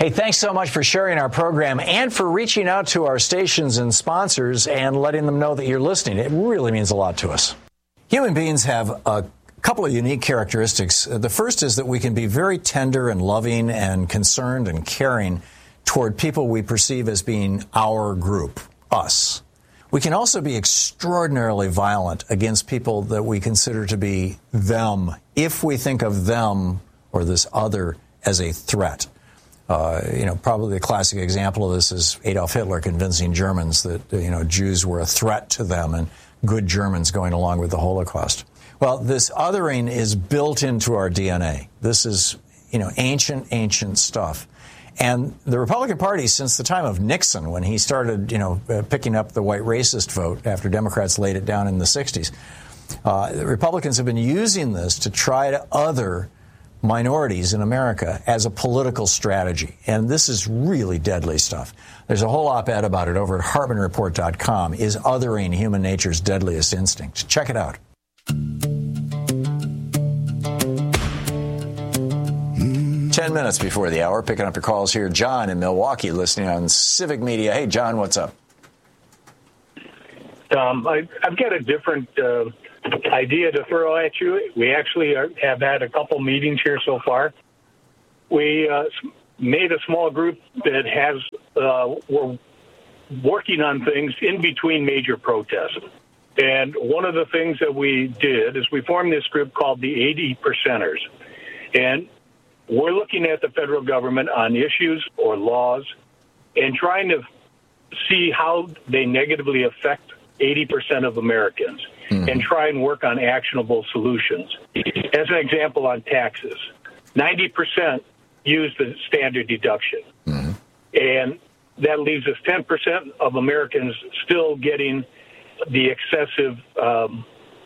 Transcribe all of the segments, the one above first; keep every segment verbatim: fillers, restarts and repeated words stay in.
Hey, thanks so much for sharing our program and for reaching out to our stations and sponsors and letting them know that you're listening. It really means a lot to us. Human beings have a couple of unique characteristics. The first is that we can be very tender and loving and concerned and caring toward people we perceive as being our group, us. We can also be extraordinarily violent against people that we consider to be them, if we think of them or this other as a threat. Uh, you know, probably the classic example of this is Adolf Hitler convincing Germans that, you know, Jews were a threat to them and good Germans going along with the Holocaust. Well, this othering is built into our D N A. This is, you know, ancient, ancient stuff. And the Republican Party, since the time of Nixon, when he started, you know, uh, picking up the white racist vote after Democrats laid it down in the sixties, uh, the Republicans have been using this to try to other minorities in America as a political strategy. And this is really deadly stuff. There's a whole op-ed about it over at Hartman Report dot com. Is othering human nature's deadliest instinct? Check it out. Ten minutes before the hour, picking up your calls here. John in Milwaukee, listening on Civic Media. Hey, John, what's up? Um, I, I've got a different uh, idea to throw at you. We actually are, have had a couple meetings here so far. We uh, made a small group that has uh, we're working on things in between major protests. And one of the things that we did is we formed this group called the eighty percenters. And we're looking at the federal government on issues or laws and trying to see how they negatively affect eighty percent of Americans mm-hmm. and try and work on actionable solutions. As an example, on taxes, ninety percent use the standard deduction. Mm-hmm. And that leaves us ten percent of Americans still getting the excessive um,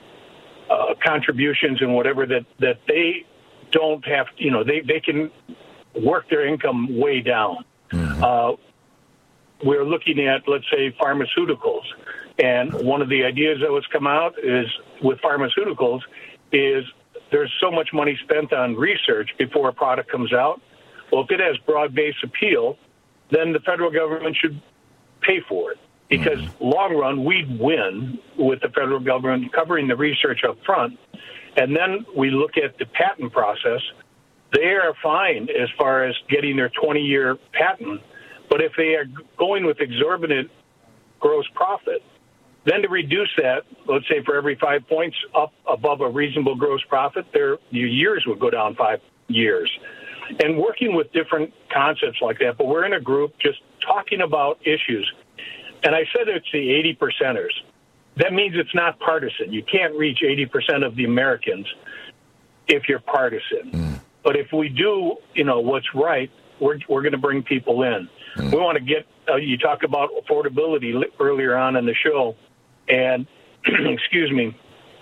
uh, contributions and whatever that, that they don't have, you know, they, they can work their income way down. Mm-hmm. Uh, we're looking at, let's say, pharmaceuticals. And one of the ideas that was come out is with pharmaceuticals is there's so much money spent on research before a product comes out. Well, if it has broad-based appeal, then the federal government should pay for it. Because mm-hmm. long run, we'd win with the federal government covering the research up front. And then we look at the patent process. They are fine as far as getting their twenty-year patent. But if they are going with exorbitant gross profit, then to reduce that, let's say for every five points up above a reasonable gross profit, their your years would go down five years. And working with different concepts like that. But we're in a group just talking about issues. And I said it's the eighty percenters. That means it's not partisan. You can't reach eighty percent of the Americans if you're partisan. Mm. But if we do, you know, what's right, we're we're going to bring people in. Mm. We want to get, uh, you talked about affordability earlier on in the show. And, excuse me,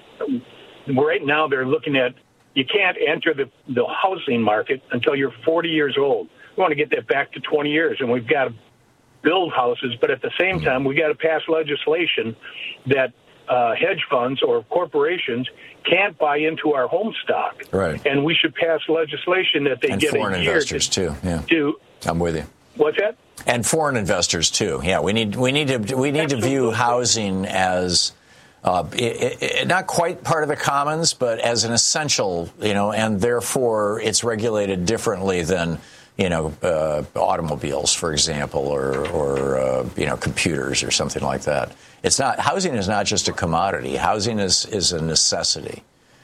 right now they're looking at, you can't enter the, the housing market until you're forty years old. We want to get that back to twenty years, and we've got to build houses, but at the same time, we got to pass legislation that uh, hedge funds or corporations can't buy into our home stock. Right. And we should pass legislation that they and get foreign a year investors to, too. Yeah. To, I'm with you. What's that? And foreign investors too. Yeah, we need we need to we need Absolutely. to view housing as uh, it, it, not quite part of the commons, but as an essential, you know, and therefore it's regulated differently than, you know, uh, automobiles, for example, or, or uh, you know, computers or something like that. It's not, housing is not just a commodity. Housing is, is a necessity.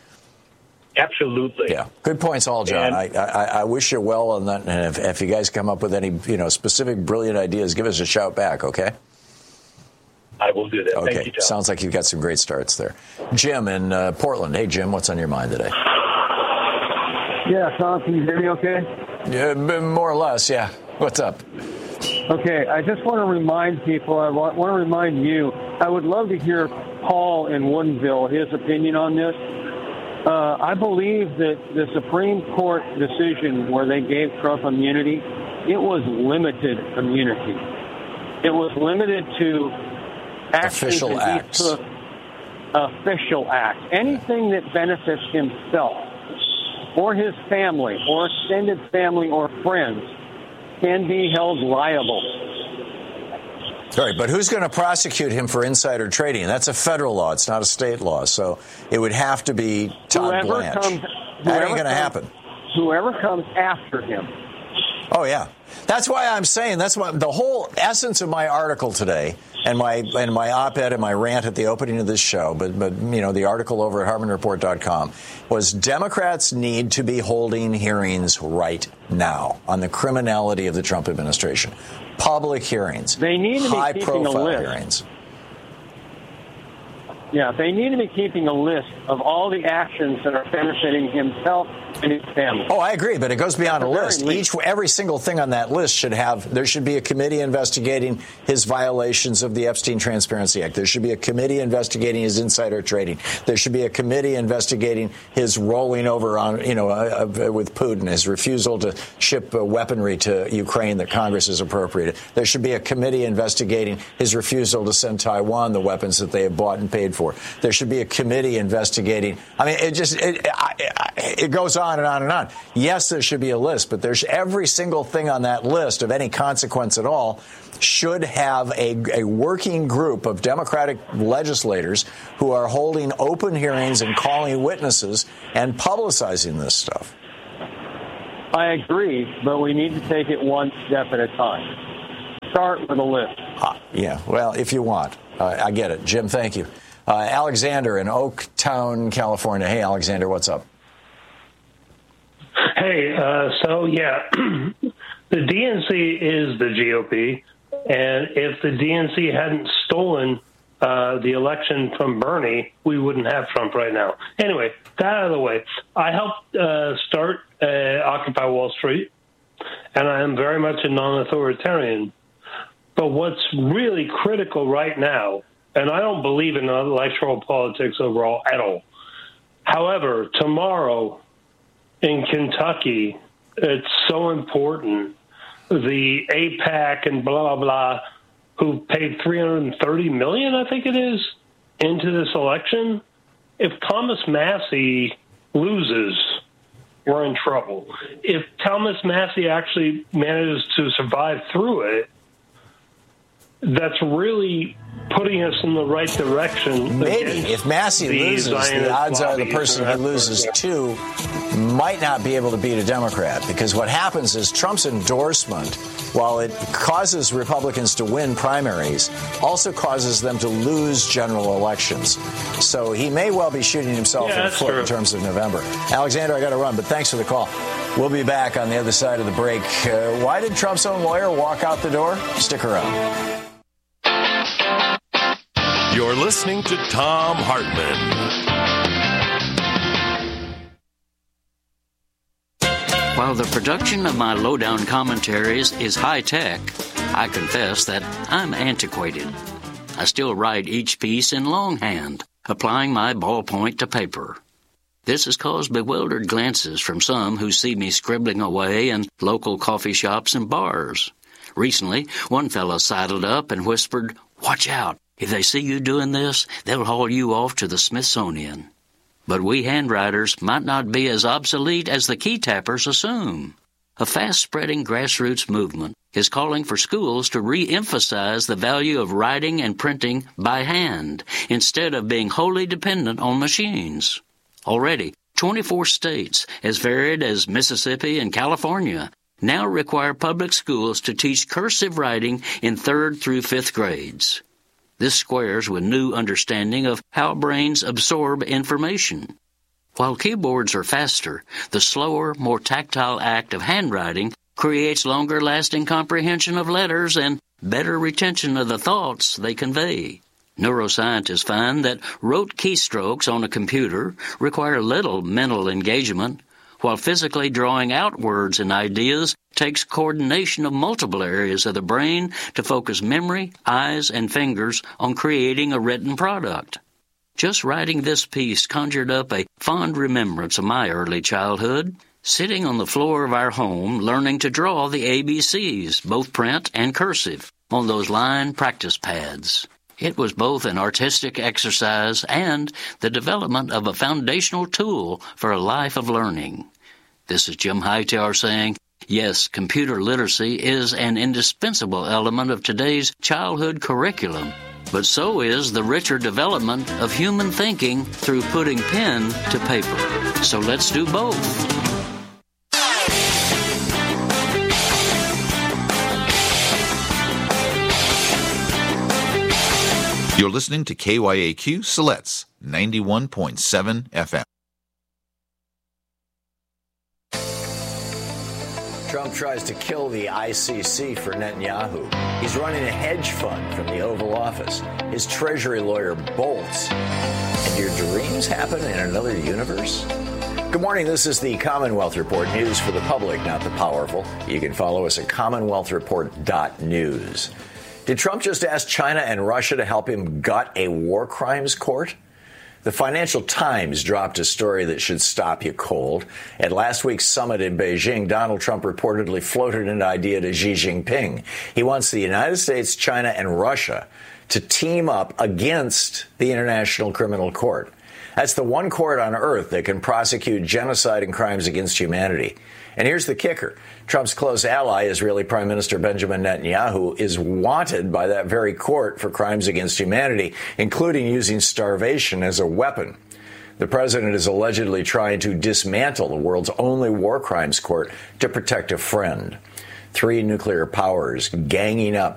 Absolutely. Yeah. Good points all, John. And, I, I, I wish you well on that. And if, if you guys come up with any, you know, specific brilliant ideas, give us a shout back, okay? I will do that. Okay. Thank you, Tom. Sounds like you've got some great starts there. Jim in uh, Portland. Hey, Jim, what's on your mind today? Yeah, Tom, can you hear me okay? Yeah, more or less, yeah. What's up? Okay, I just want to remind people, I want, want to remind you, I would love to hear Paul in Woodinville, his opinion on this. Uh, I believe that the Supreme Court decision where they gave Trump immunity, it was limited immunity. It was limited to actions official that acts. He took, official acts. Anything that benefits himself or his family or extended family or friends, can be held liable. All right, but who's going to prosecute him for insider trading? That's a federal law. It's not a state law. So it would have to be Todd whoever Blanche. Comes, that ain't going to happen. Whoever comes after him. Oh, yeah. That's why I'm saying that's what the whole essence of my article today and my and my op-ed and my rant at the opening of this show, but, but you know, the article over at Hartmann Report dot com was Democrats need to be holding hearings right now on the criminality of the Trump administration. Public hearings. They need to be high-profile list. hearings. Yeah, they need to be keeping a list of all the actions that are benefiting himself and his family. Oh, I agree, but it goes beyond a list. Least. Each, every single thing on that list should have, there should be a committee investigating his violations of the Epstein Transparency Act. There should be a committee investigating his insider trading. There should be a committee investigating his rolling over on, you know, uh, uh, with Putin, his refusal to ship uh, weaponry to Ukraine that Congress has appropriated. There should be a committee investigating his refusal to send Taiwan the weapons that they have bought and paid for. There should be a committee investigating. I mean, it just it, it, it goes on and on and on. Yes, there should be a list, but there's every single thing on that list of any consequence at all should have a, a working group of Democratic legislators who are holding open hearings and calling witnesses and publicizing this stuff. I agree, but we need to take it one step at a time. Start with a list. Uh, yeah, well, if you want. Uh, I get it. Jim, thank you. Uh, Alexander in Oaktown, California. Hey, Alexander, what's up? Hey, uh, so, yeah, the D N C is the G O P, and if the D N C hadn't stolen uh, the election from Bernie, we wouldn't have Trump right now. Anyway, that out of the way. I helped uh, start uh, Occupy Wall Street, and I am very much a non-authoritarian. But what's really critical right now, and I don't believe in electoral politics overall at all. However, tomorrow in Kentucky, it's so important. The AIPAC and blah, blah, blah, who paid three hundred thirty million dollars, I think it is, into this election. If Thomas Massie loses, we're in trouble. If Thomas Massie actually manages to survive through it, that's really putting us in the right direction. Maybe. If Massie loses, the odds are the person he loses to might not be able to beat a Democrat. Because what happens is Trump's endorsement, while it causes Republicans to win primaries, also causes them to lose general elections. So he may well be shooting himself yeah, in the foot true. in terms of November. Alexander, I got to run, but thanks for the call. We'll be back on the other side of the break. Uh, why did Trump's own lawyer walk out the door? Stick around. You're listening to Thom Hartmann. While the production of my lowdown commentaries is high-tech, I confess that I'm antiquated. I still write each piece in longhand, applying my ballpoint to paper. This has caused bewildered glances from some who see me scribbling away in local coffee shops and bars. Recently, one fellow sidled up and whispered, "Watch out. If they see you doing this, they'll haul you off to the Smithsonian." But we handwriters might not be as obsolete as the key tappers assume. A fast-spreading grassroots movement is calling for schools to re-emphasize the value of writing and printing by hand instead of being wholly dependent on machines. Already, twenty-four states, as varied as Mississippi and California, now require public schools to teach cursive writing in third through fifth grades. This squares with new understanding of how brains absorb information. While keyboards are faster, the slower, more tactile act of handwriting creates longer-lasting comprehension of letters and better retention of the thoughts they convey. Neuroscientists find that rote keystrokes on a computer require little mental engagement, while physically drawing out words and ideas takes coordination of multiple areas of the brain to focus memory, eyes, and fingers on creating a written product. Just writing this piece conjured up a fond remembrance of my early childhood, sitting on the floor of our home learning to draw the A B Cs, both print and cursive, on those line practice pads. It was both an artistic exercise and the development of a foundational tool for a life of learning. This is Jim Hightower saying, Yes, computer literacy is an indispensable element of today's childhood curriculum. But so is the richer development of human thinking through putting pen to paper. So let's do both. You're listening to K Y A Q Siletz, ninety-one point seven F M. Trump tries to kill the I C C for Netanyahu. He's running a hedge fund from the Oval Office. His Treasury lawyer bolts. And your dreams happen in another universe? Good morning. This is the Commonwealth Report, news for the public, not the powerful. You can follow us at commonwealth report dot news. Did Trump just ask China and Russia to help him gut a war crimes court? The Financial Times dropped a story that should stop you cold. At last week's summit in Beijing, Donald Trump reportedly floated an idea to Xi Jinping. He wants the United States, China, and Russia to team up against the International Criminal Court. That's the one court on earth that can prosecute genocide and crimes against humanity. And here's the kicker. Trump's close ally, Israeli Prime Minister Benjamin Netanyahu, is wanted by that very court for crimes against humanity, including using starvation as a weapon. The president is allegedly trying to dismantle the world's only war crimes court to protect a friend. Three nuclear powers ganging up